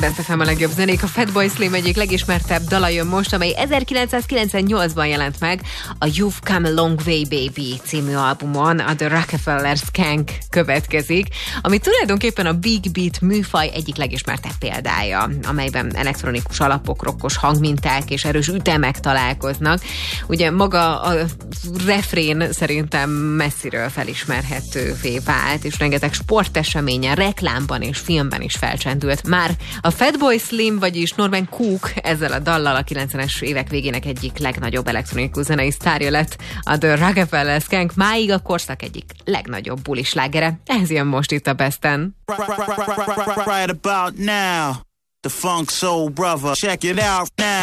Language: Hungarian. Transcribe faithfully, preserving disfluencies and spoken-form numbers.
Best ef em a legjobb zenék. A Fatboy Slim egyik legismertebb dala jön most, amely ezerkilencszázkilencvennyolcban jelent meg a You've Come a Long Way Baby című albumon. A The Rockefeller Skank következik, ami tulajdonképpen a Big Beat műfaj egyik legismertebb példája, amelyben elektronikus alapok, rokkos hangminták és erős ütemek találkoznak. Ugye maga a refrén szerintem messziről felismerhetővé vált, és rengeteg sporteseményen, reklámban és filmben is felcsendült. Már a Fatboy Slim, vagyis Norman Cook ezzel a dallal a kilencvenes évek végének egyik legnagyobb elektronikus zenei sztárja lett. A The Rockefeller Skank máig a korszak egyik legnagyobb bulislágere. Ez jön most itt a Besten. Right about now, the Funk Soul Brother, check it out now.